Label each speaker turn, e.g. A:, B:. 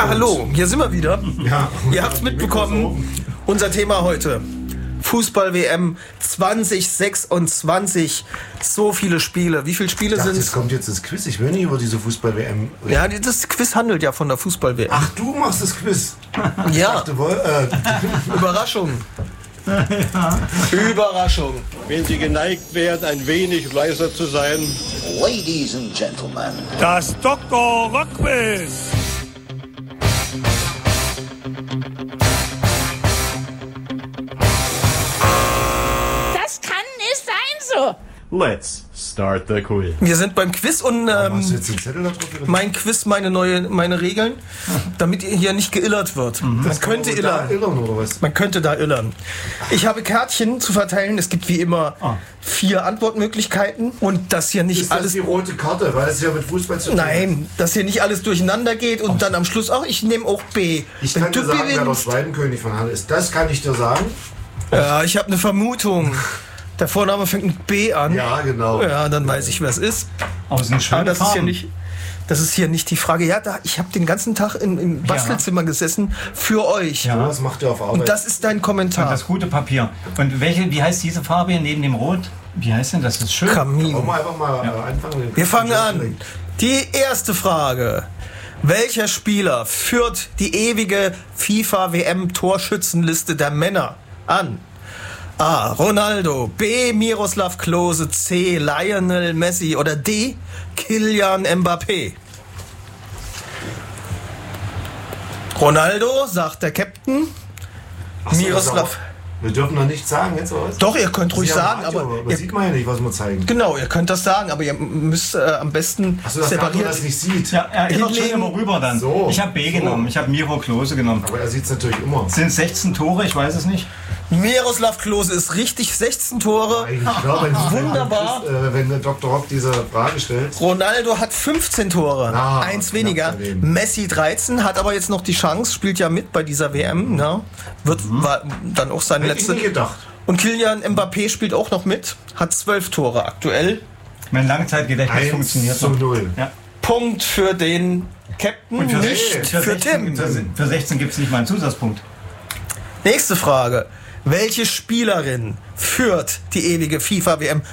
A: Ja, hallo, hier sind wir wieder.
B: Ja.
A: Ihr habt es mitbekommen, unser Thema heute. Fußball-WM 2026. So viele Spiele. Wie viele Spiele sind es?
B: Jetzt kommt jetzt das Quiz. Ich will nicht über diese Fußball-WM reden.
A: Ja, das Quiz handelt ja von der Fußball-WM.
B: Ach, du machst das Quiz.
A: Ja,
B: Ich dachte,
A: Überraschung. Überraschung.
C: Wenn Sie geneigt wären, ein wenig leiser zu sein.
D: Ladies and gentlemen.
E: Das Dr. Rockquiz.
F: Das kann nicht sein so.
G: Let's start the quiz.
A: Wir sind beim Quiz und
B: hast du jetzt den Zettel da drauf?
A: mein Quiz, meine Regeln, damit ihr hier nicht geillert wird. Man könnte illern.
B: Oder was?
A: Man könnte da illern. Ich habe Kärtchen zu verteilen. Es gibt wie immer 4 Antwortmöglichkeiten. Und das hier nicht
B: Ist das
A: alles...
B: die rote Karte? Weil es ja mit Fußball zu tun hat.
A: Nein, dass hier nicht alles durcheinander geht und dann am Schluss auch, ich nehme auch B.
B: Ich
A: Wenn
B: kann
A: du
B: dir sagen, wer der
A: gewinnst,
B: Schweibenkönig von Halle ist. Das kann ich dir sagen.
A: ja, ich habe eine Vermutung. Der Vorname fängt mit B an.
B: Ja, genau.
A: Ja, dann weiß ich, wer es ist.
E: Aus den
A: Aber
E: schönen
A: das ist hier
E: Farben.
A: nicht... Das ist hier nicht die Frage. Ja, ich habe den ganzen Tag im Bastelzimmer gesessen für euch.
E: Ja.
B: Das macht ihr auf Arbeit.
A: Und das ist dein Kommentar.
E: Das gute Papier. Und wie heißt diese Farbe hier neben dem Rot? Wie heißt denn das? Das ist schön.
A: Kamin.
B: Wollen wir einfach mal anfangen?
A: Wir fangen an. Die erste Frage. Welcher Spieler führt die ewige FIFA-WM-Torschützenliste der Männer an? A. Ronaldo, B. Miroslav Klose, C. Lionel Messi oder D. Kylian Mbappé? Ronaldo, sagt der Captain.
B: Ach so,
A: Miroslav.
B: Wir dürfen noch nichts sagen jetzt, oder was?
A: Doch, ihr könnt ruhig
B: Das ist ja
A: sagen,
B: Radio,
A: aber...
B: das sieht man ja nicht, was wir zeigen.
A: Genau, ihr könnt das sagen, aber ihr müsst am besten
B: Achso, dass der andere
A: separiert...
B: das nicht sieht.
E: Ja, er irrt schon
A: Hinlegen.
E: immer rüber dann.
B: So.
E: Ich habe B genommen. Ich habe Miro Klose genommen.
B: Aber er sieht es natürlich immer.
E: Sind 16 Tore? Ich weiß es nicht.
A: Miroslav Klose ist richtig, 16 Tore.
B: Ich glaube,
A: Wunderbar.
B: Wenn der Dr. Rock diese Frage stellt.
A: Ronaldo hat 15 Tore,
B: Ah,
A: eins weniger.
B: knapp daneben.
A: Messi 13, hat aber jetzt noch die Chance, spielt ja mit bei dieser WM. Ne? War dann auch seine
B: Hätte ich
A: letzte.
B: nie gedacht.
A: Und Kylian Mbappé spielt auch noch mit, hat 12 Tore aktuell.
E: Mein Langzeitgedächtnis funktioniert noch.
B: 1:0.
E: Ja.
A: Punkt für den Captain,
E: Und für
A: nicht für
E: 16
A: Tim.
E: Für 16 gibt es nicht mal einen Zusatzpunkt.
A: Nächste Frage. Welche Spielerin führt die ewige FIFA-WM